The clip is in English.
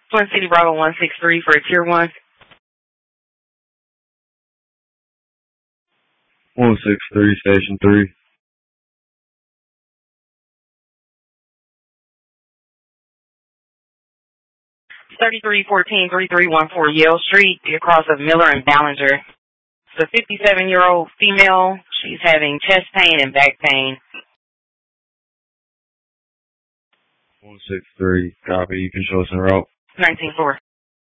Twin City Bravo 163 for a Tier 1. 163, Station 3. Thirty-three 3314 Yale Street, across of Miller and Ballinger. It's a 57-year-old female. She's having chest pain and back pain. 163, copy. You can show us en route. 19-4.